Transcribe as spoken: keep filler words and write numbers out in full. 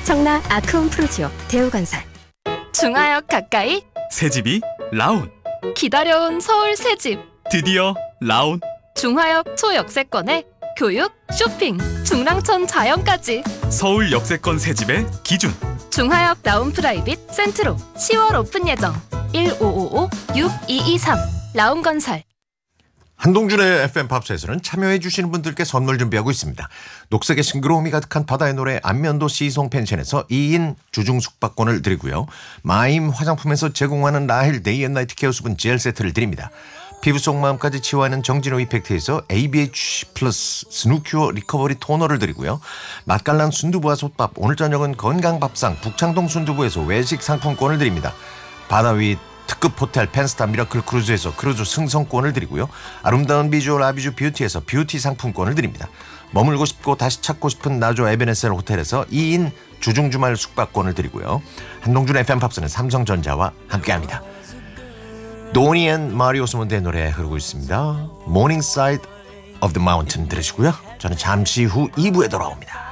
청라 아크온 프로지오 대우건설. 중화역 가까이 새집이 라온. 기다려온 서울 새집. 드디어 라온. 중화역 초역세권에 교육, 쇼핑, 중랑천 자연까지. 서울 역세권 새집의 기준. 중화역 라운 프라이빗 센트로 시월 오픈 예정. 일오오오 육이이삼 라운건설. 한동준의 에프엠 팝스에서는 참여해 주시는 분들께 선물 준비하고 있습니다. 녹색의 싱그러움이 가득한 바다의 노래 안면도 시송 펜션에서 이 인 주중 숙박권을 드리고요. 마임 화장품에서 제공하는 라헬 데이 앤 나이트 케어 수분 젤 세트를 드립니다. 피부 속 마음까지 치유하는 정진호 이펙트에서 에이비에이치 플러스 스누큐어 리커버리 토너를 드리고요. 맛깔난 순두부와 솥밥, 오늘 저녁은 건강밥상 북창동 순두부에서 외식 상품권을 드립니다. 바다 위 특급 호텔 펜스타 미라클 크루즈에서 크루즈 승선권을 드리고요. 아름다운 비주얼 아비주 뷰티에서 뷰티 상품권을 드립니다. 머물고 싶고 다시 찾고 싶은 나조 에베네셀 호텔에서 이 인 주중 주말 숙박권을 드리고요. 한동준 에프엠 팝스는 삼성전자와 함께합니다. 도니 앤 마리오 스몬드의 노래 흐르고 있습니다. Morning Side of the Mountain 들으시고요. 저는 잠시 후 이 부에 돌아옵니다.